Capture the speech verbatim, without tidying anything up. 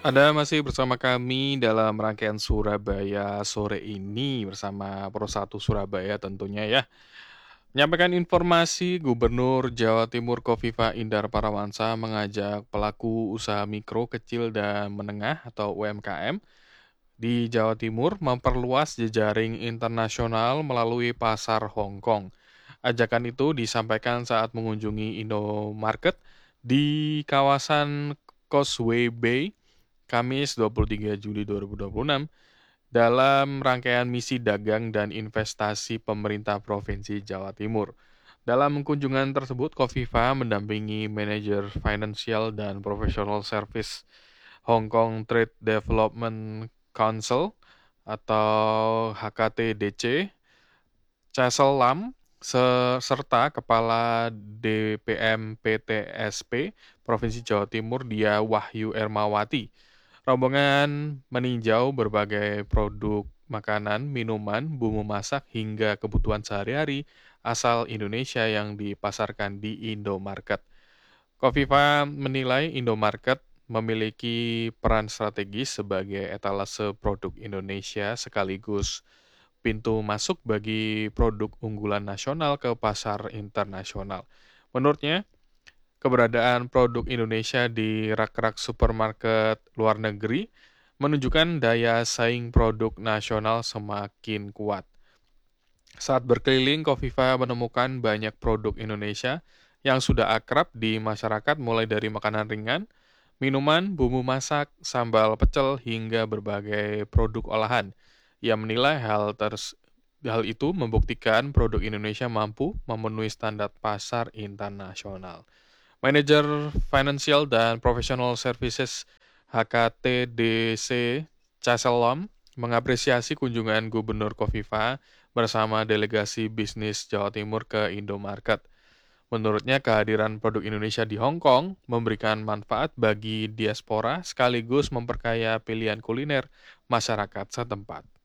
Anda masih bersama kami dalam rangkaian Surabaya sore ini bersama Pro satu Surabaya tentunya ya. Menyampaikan informasi Gubernur Jawa Timur Kofifa Indar Parawansa mengajak pelaku usaha mikro, kecil, dan menengah atau U M K M di Jawa Timur memperluas jejaring internasional melalui pasar Hong Kong. Ajakan itu disampaikan saat mengunjungi Indomarket di kawasan Causeway Bay Kamis dua puluh tiga Juli dua ribu dua puluh enam dalam rangkaian misi dagang dan investasi pemerintah Provinsi Jawa Timur. Dalam kunjungan tersebut, Kofifa mendampingi manajer financial dan professional service Hong Kong Trade Development Council atau H K T D C, Chasel Lam, se- serta Kepala D P M P T S P Provinsi Jawa Timur Dia Wahyu Ermawati. Rombongan meninjau berbagai produk makanan, minuman, bumbu masak, hingga kebutuhan sehari-hari asal Indonesia yang dipasarkan di Indomarket. Kofifa menilai Indomarket memiliki peran strategis sebagai etalase produk Indonesia sekaligus pintu masuk bagi produk unggulan nasional ke pasar internasional. Menurutnya, keberadaan produk Indonesia di rak-rak supermarket luar negeri menunjukkan daya saing produk nasional semakin kuat. Saat berkeliling, Kofifa menemukan banyak produk Indonesia yang sudah akrab di masyarakat mulai dari makanan ringan, minuman, bumbu masak, sambal pecel, hingga berbagai produk olahan. Ia menilai hal ters hal itu membuktikan produk Indonesia mampu memenuhi standar pasar internasional. Manajer Financial dan Professional Services H K T D C Caselom mengapresiasi kunjungan Gubernur Kofifa bersama delegasi bisnis Jawa Timur ke Indomarket. Menurutnya kehadiran produk Indonesia di Hong Kong memberikan manfaat bagi diaspora sekaligus memperkaya pilihan kuliner masyarakat setempat.